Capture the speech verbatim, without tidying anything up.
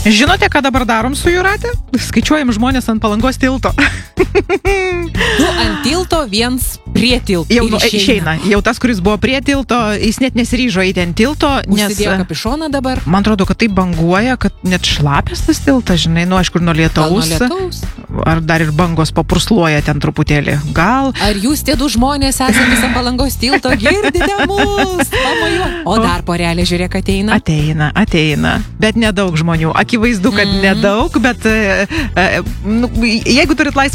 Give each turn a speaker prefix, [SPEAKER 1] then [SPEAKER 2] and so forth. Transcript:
[SPEAKER 1] Žinote, ką dabar darom su Jūrate? Skaičiuojam žmonės ant Palangos tilto.
[SPEAKER 2] Du ant tilto, viens prie tilto.
[SPEAKER 1] Jau nu, išeina. Jau tas, kuris buvo prie tilto, jis net nesiryžo eiti ant tilto, nes...
[SPEAKER 2] Užsidėjo kapišoną dabar.
[SPEAKER 1] Man atrodo, kad taip banguoja, kad net šlapės tas tiltas, žinai, nu, aišku, nuo lietaus.
[SPEAKER 2] Gal nuo lietaus.
[SPEAKER 1] Ar dar ir bangos papursluoja ten truputėlį. Gal...
[SPEAKER 2] Ar jūs tie du žmonės esantys ant Palangos tilto girdite mus? Pamoju. O dar porelė, žiūrėk, ateina.
[SPEAKER 1] Ateina, ateina. Bet nedaug žmonių. Akivaizdu, kad mm-hmm. nedaug, bet e, e, nu, jeigu turit laisvą